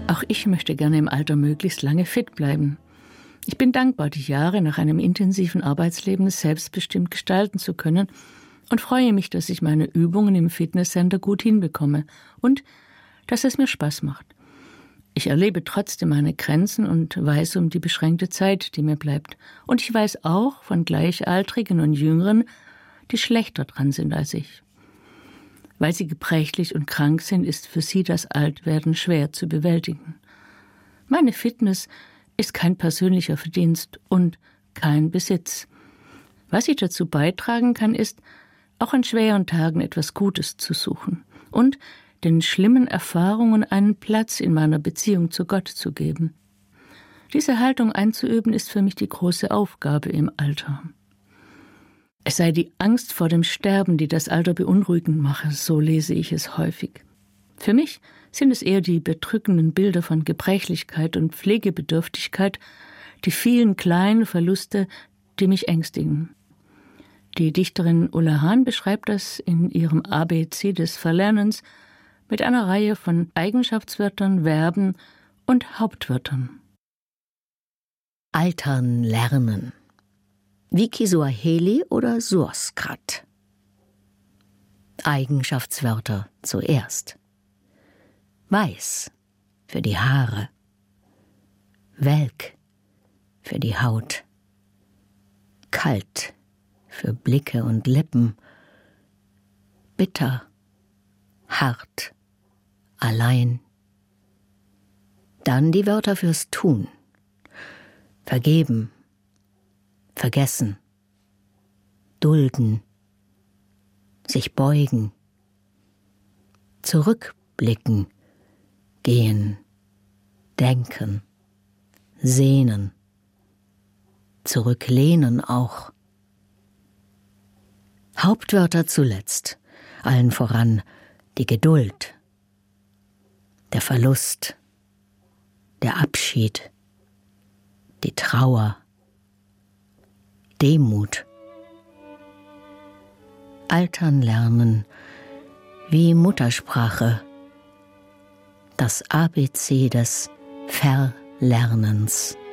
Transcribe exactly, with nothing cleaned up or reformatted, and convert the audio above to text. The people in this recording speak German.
Auch ich möchte gerne im Alter möglichst lange fit bleiben. Ich bin dankbar, die Jahre nach einem intensiven Arbeitsleben selbstbestimmt gestalten zu können und freue mich, dass ich meine Übungen im Fitnesscenter gut hinbekomme und dass es mir Spaß macht. Ich erlebe trotzdem meine Grenzen und weiß um die beschränkte Zeit, die mir bleibt. Und ich weiß auch von Gleichaltrigen und Jüngeren, die schlechter dran sind als ich. Weil sie gebrechlich und krank sind, ist für sie das Altwerden schwer zu bewältigen. Meine Fitness ist kein persönlicher Verdienst und kein Besitz. Was ich dazu beitragen kann, ist, auch an schweren Tagen etwas Gutes zu suchen und den schlimmen Erfahrungen einen Platz in meiner Beziehung zu Gott zu geben. Diese Haltung einzuüben, ist für mich die große Aufgabe im Alter. Es sei die Angst vor dem Sterben, die das Alter beunruhigend mache, so lese ich es häufig. Für mich sind es eher die bedrückenden Bilder von Gebrechlichkeit und Pflegebedürftigkeit, die vielen kleinen Verluste, die mich ängstigen. Die Dichterin Ulla Hahn beschreibt das in ihrem A B C des Verlernens mit einer Reihe von Eigenschaftswörtern, Verben und Hauptwörtern. Altern lernen. Wikisuaheli oder Sanskrit? Eigenschaftswörter zuerst. Weiß für die Haare. Welk für die Haut. Kalt für Blicke und Lippen. Bitter, hart, allein. Dann die Wörter fürs Tun. Vergeben, vergessen, dulden, sich beugen, zurückblicken, gehen, denken, sehnen, zurücklehnen auch. Hauptwörter zuletzt, allen voran die Geduld, der Verlust, der Abschied, die Trauer, Demut. Altern lernen wie Muttersprache, das A B C des Verlernens.